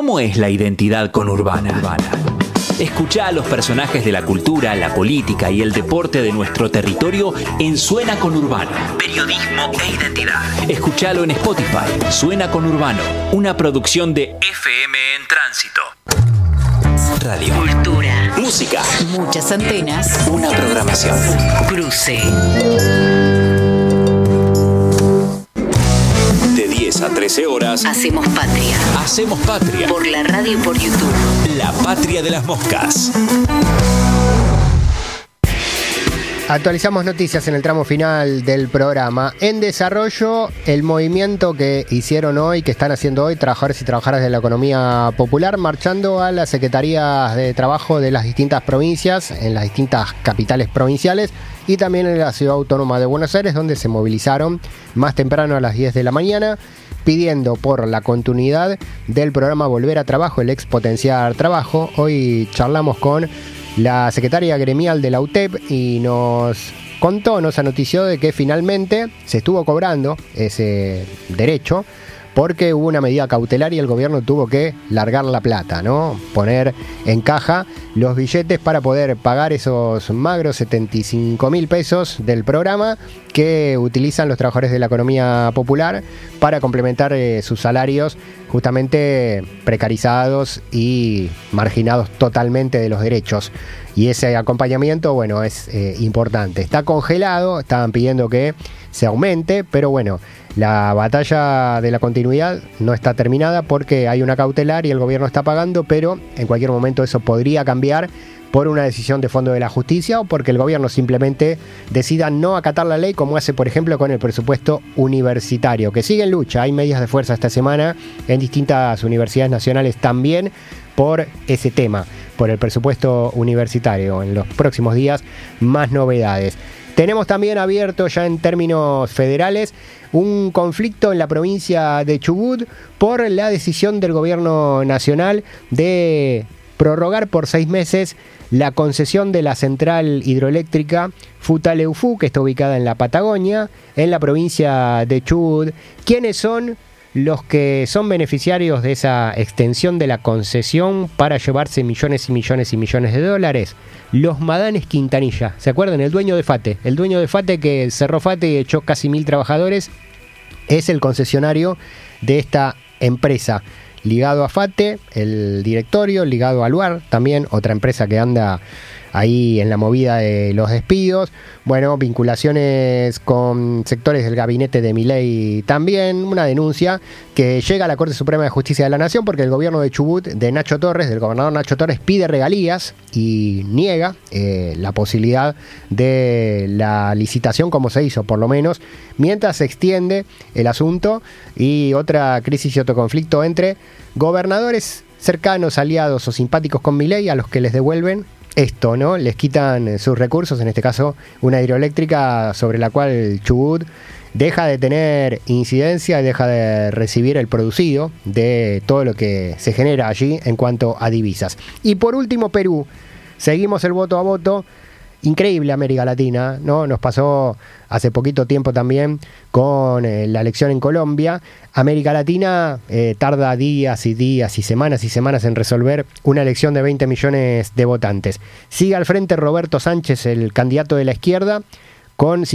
¿Cómo es la identidad conurbana? Escuchá a los personajes de la cultura, la política y el deporte de nuestro territorio en Suena Conurbano. Periodismo e identidad. Escuchalo en Spotify. Suena Conurbano, una producción de FM en Tránsito. Radio. Cultura. Música. Muchas antenas. Una programación. Cruce. De 10 a 13 horas. Hacemos patria. Hacemos patria. Por la radio y por YouTube. La patria de las moscas. Actualizamos noticias en el tramo final del programa. En desarrollo, el movimiento que hicieron hoy, que están haciendo hoy trabajadores y trabajadoras de la economía popular, marchando a las secretarías de trabajo de las distintas provincias, en las distintas capitales provinciales y también en la Ciudad Autónoma de Buenos Aires, donde se movilizaron más temprano a las 10 de la mañana, pidiendo por la continuidad del programa Volver a Trabajo, el ex Potenciar Trabajo. Hoy charlamos con la secretaria gremial de la UTEP y nos anotició de que finalmente se estuvo cobrando ese derecho porque hubo una medida cautelar y el gobierno tuvo que largar la plata, ¿no? Poner en caja los billetes para poder pagar esos magros 75.000 pesos del programa que utilizan los trabajadores de la economía popular para complementar sus salarios justamente precarizados y marginados totalmente de los derechos. Y ese acompañamiento, bueno, es importante. Está congelado, estaban pidiendo que se aumente, pero bueno, la batalla de la continuidad no está terminada porque hay una cautelar y el gobierno está pagando, pero en cualquier momento eso podría cambiar por una decisión de fondo de la justicia o porque el gobierno simplemente decida no acatar la ley, como hace por ejemplo con el presupuesto universitario, que sigue en lucha. Hay medidas de fuerza esta semana en distintas universidades nacionales también por ese tema, por el presupuesto universitario. En los próximos días más novedades. Tenemos también abierto ya en términos federales un conflicto en la provincia de Chubut por la decisión del gobierno nacional de prorrogar por 6 meses la concesión de la central hidroeléctrica Futaleufú, que está ubicada en la Patagonia, en la provincia de Chubut. ¿Quiénes son los que son beneficiarios de esa extensión de la concesión para llevarse millones y millones y millones de dólares? Los Madanes Quintanilla, ¿se acuerdan? El dueño de FATE que cerró FATE y echó casi 1.000 trabajadores, es el concesionario de esta empresa. Ligado a FATE, el directorio, ligado a Luar, también otra empresa que anda ahí en la movida de los despidos. Bueno, vinculaciones con sectores del gabinete de Milei también. Una denuncia que llega a la Corte Suprema de Justicia de la Nación porque el gobierno de Chubut, de Nacho Torres, del gobernador Nacho Torres, pide regalías y niega la posibilidad de la licitación como se hizo, por lo menos, mientras se extiende el asunto y otra crisis y otro conflicto entre gobernadores cercanos, aliados o simpáticos con Milei, a los que les devuelven esto, ¿no? Les quitan sus recursos, en este caso una hidroeléctrica sobre la cual Chubut deja de tener incidencia y deja de recibir el producido de todo lo que se genera allí en cuanto a divisas. Y por último, Perú. Seguimos el voto a voto. Increíble América Latina, ¿no? Nos pasó hace poquito tiempo también con la elección en Colombia. América Latina tarda días y días y semanas en resolver una elección de 20 millones de votantes. Sigue al frente Roberto Sánchez, el candidato de la izquierda, con